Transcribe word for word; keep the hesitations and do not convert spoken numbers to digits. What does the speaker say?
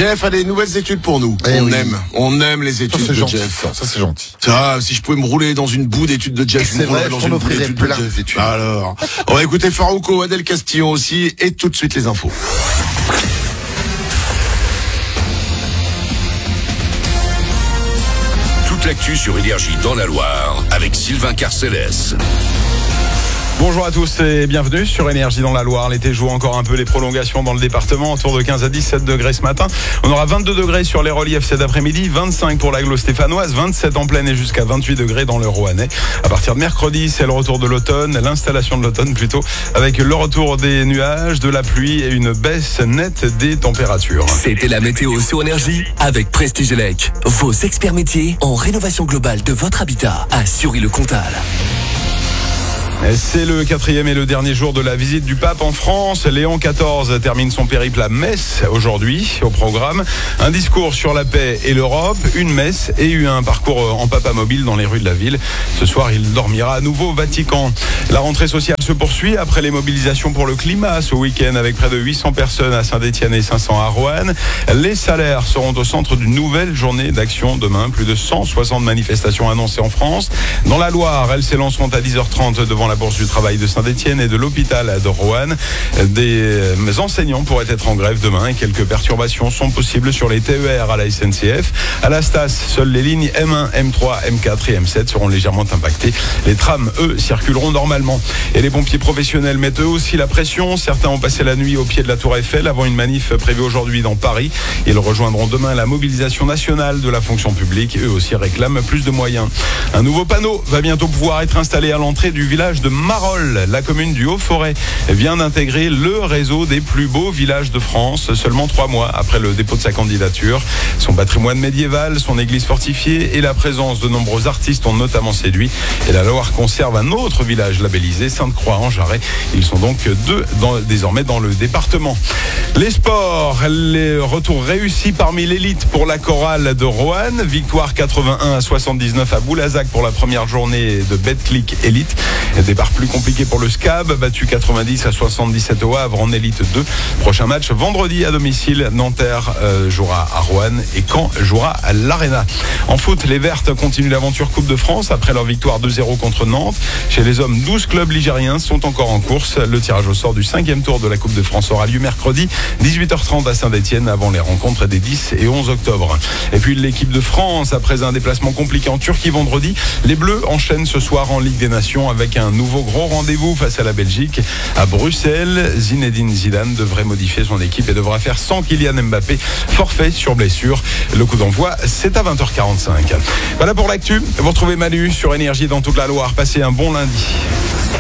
Jeff a des nouvelles études pour nous. Eh on oui. aime, on aime les études Ça, c'est de gentil, Jeff. ça, ça c'est gentil. Ça, si je pouvais me rouler dans une boue d'études de Jeff, je C'est me roulerais vrai, dans je une t'en boue offrirais d'études de plein Jeff. d'études. Alors, on va écouter Farouko, Adèle Castillon aussi, et tout de suite les infos. Toute l'actu sur Énergie dans la Loire avec Sylvain Carcellès. Bonjour à tous et bienvenue sur Énergie dans la Loire. L'été joue encore un peu les prolongations dans le département, autour de quinze à dix-sept degrés ce matin. On aura vingt-deux degrés sur les reliefs cet après-midi, vingt-cinq pour l'agglo stéphanoise, vingt-sept en plaine et jusqu'à vingt-huit degrés dans le Roannais. À partir de mercredi, c'est le retour de l'automne, l'installation de l'automne plutôt, avec le retour des nuages, de la pluie et une baisse nette des températures. C'était la météo sur Énergie avec Prestige Elec. Vos experts métiers en rénovation globale de votre habitat à Sury-le-Comtal. C'est le quatrième et le dernier jour de la visite du pape en France. Léon quatorze termine son périple à Metz aujourd'hui. Au programme, un discours sur la paix et l'Europe, une messe et un parcours en papamobile dans les rues de la ville. Ce soir, il dormira à nouveau au Vatican. La rentrée sociale se poursuit après les mobilisations pour le climat ce week-end avec près de huit cents personnes à Saint-Étienne et cinq cents à Roanne. Les salaires seront au centre d'une nouvelle journée d'action demain. Plus de cent soixante manifestations annoncées en France. Dans la Loire, elles s'élanceront à dix heures trente devant la Bourse du Travail de Saint-Étienne et de l'hôpital de Roanne. Des enseignants pourraient être en grève demain et quelques perturbations sont possibles sur les T E R à la S N C F. À la Stas, seules les lignes M un, M trois, M quatre et M sept seront légèrement impactées. Les trams, eux, circuleront normalement. Et les pompiers professionnels mettent eux aussi la pression. Certains ont passé la nuit au pied de la Tour Eiffel avant une manif prévue aujourd'hui dans Paris. Ils rejoindront demain la mobilisation nationale de la fonction publique. Eux aussi réclament plus de moyens. Un nouveau panneau va bientôt pouvoir être installé à l'entrée du village de Marolles. La commune du Haut-Forêt vient d'intégrer le réseau des plus beaux villages de France, seulement trois mois après le dépôt de sa candidature. Son patrimoine médiéval, son église fortifiée et la présence de nombreux artistes ont notamment séduit. Et la Loire conserve un autre village labellisé, Sainte-Croix-en-Jarret. Ils sont donc deux dans, désormais dans le département. Les sports, les retours réussis parmi l'élite pour la chorale de Roanne. Victoire quatre-vingt-un à soixante-dix-neuf à Boulazac pour la première journée de Betclic Elite. Départ plus compliqué pour le S C A B, battu quatre-vingt-dix à soixante-dix-sept au Havre en Élite deux. Prochain match vendredi à domicile, Nanterre euh, jouera à Roanne et Caen jouera à l'Arena. En foot, les Vertes continuent l'aventure Coupe de France après leur victoire deux zéro contre Nantes. Chez les hommes, douze clubs ligériens sont encore en course. Le tirage au sort du cinquième tour de la Coupe de France aura lieu mercredi, dix-huit heures trente à Saint-Étienne avant les rencontres des dix et onze octobre. Et puis l'équipe de France, après un déplacement compliqué en Turquie vendredi, les Bleus enchaînent ce soir en Ligue des Nations avec un nouveau gros rendez-vous face à la Belgique à Bruxelles. Zinedine Zidane devrait modifier son équipe et devra faire sans Kylian Mbappé, forfait sur blessure. Le coup d'envoi, c'est à vingt heures quarante-cinq. Voilà pour l'actu. Vous retrouvez Manu sur Énergie dans toute la Loire. Passez un bon lundi.